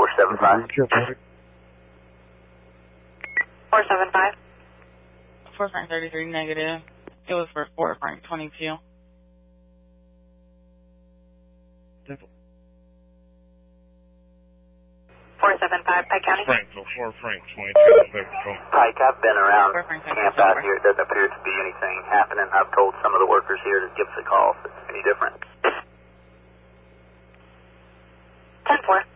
475. 475. 4 Frank 33 negative. It was for 4 Frank 22. 475, Pike County. Frank, so 4 Frank 22. Pike, I've been around 4 Frank camp out here. It doesn't appear to be anything happening. I've told some of the workers here to give us a call if it's any different. 10-4.